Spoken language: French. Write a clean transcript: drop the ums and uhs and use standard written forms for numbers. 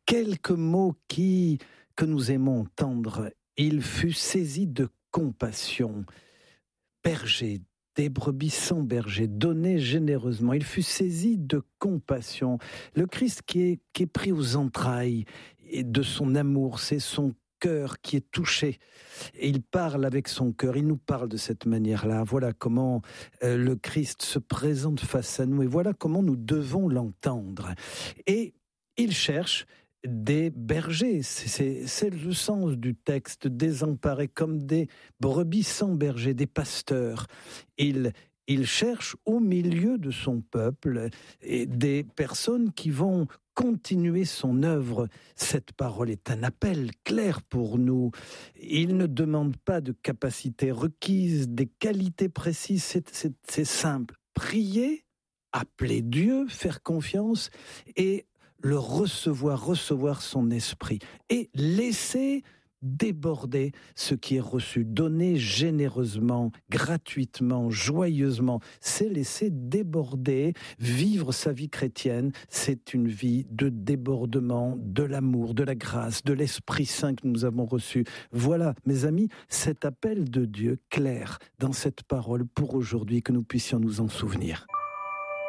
Quelques mots que nous aimons entendre. Il fut saisi de compassion. Berger, des brebis sans berger, donné généreusement. Il fut saisi de compassion. Le Christ qui est pris aux entrailles de son amour, c'est son cœur qui est touché. Et il parle avec son cœur, il nous parle de cette manière-là. Voilà comment le Christ se présente face à nous et voilà comment nous devons l'entendre. Et il cherche des bergers, c'est le sens du texte, désemparés comme des brebis sans berger, des pasteurs. Il cherche au milieu de son peuple et des personnes qui vont continuer son œuvre. Cette parole est un appel clair pour nous. Il ne demande pas de capacités requises, des qualités précises, c'est simple. Prier, appeler Dieu, faire confiance et le recevoir son esprit et laisser déborder ce qui est reçu, donner généreusement, gratuitement, joyeusement, c'est laisser déborder, vivre sa vie chrétienne, c'est une vie de débordement, de l'amour, de la grâce, de l'Esprit Saint que nous avons reçu. Voilà, mes amis, cet appel de Dieu clair dans cette parole pour aujourd'hui, que nous puissions nous en souvenir.